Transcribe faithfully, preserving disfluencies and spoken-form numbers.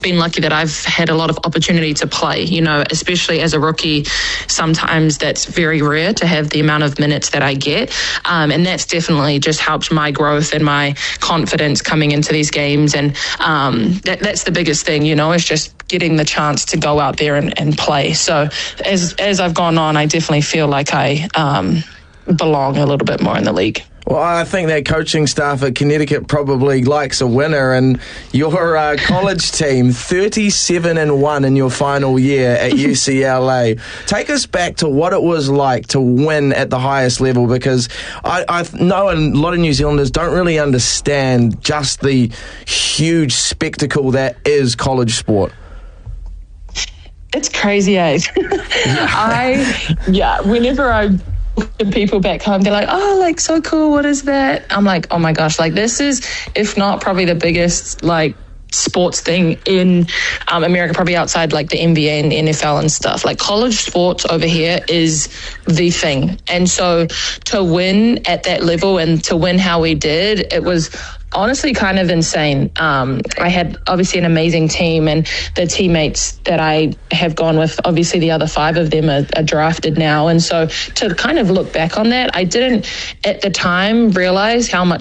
been lucky that I've had a lot of opportunity to play, you know, especially as a rookie. Sometimes that's very rare to have the amount of minutes that I get. Um, and that's definitely just helped my growth and my confidence coming into these games. And um, that, that's the biggest thing, you know, is just getting the chance to go out there and, and play. So as, as I've gone on, I definitely feel like I um, belong a little bit more in the league. Well, I think that coaching staff at Connecticut probably likes a winner, and your uh, college team, thirty-seven and one in your final year at U C L A. Take us back to what it was like to win at the highest level, because I, I know a lot of New Zealanders don't really understand just the huge spectacle that is college sport. It's crazy, eh? I, yeah, whenever I to people back home, they're like, oh, like, so cool, what is that? I'm like, oh my gosh, like, this is, if not probably the biggest, like, sports thing in um, America, probably outside like the N B A and the N F L and stuff. Like, college sports over here is the thing. And so to win at that level and to win how we did, it was honestly kind of insane. Um, I had obviously an amazing team, and the teammates that I have gone with, obviously the other five of them are, are drafted now. And so to kind of look back on that, I didn't at the time realize how much